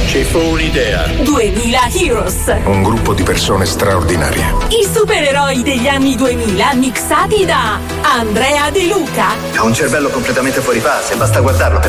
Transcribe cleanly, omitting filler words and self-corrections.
Ci fu un'idea. 2000 Heroes. Un gruppo di persone straordinarie. I supereroi degli anni 2000 mixati da Andrea De Luca. Ha un cervello completamente fuori fase, basta guardarlo per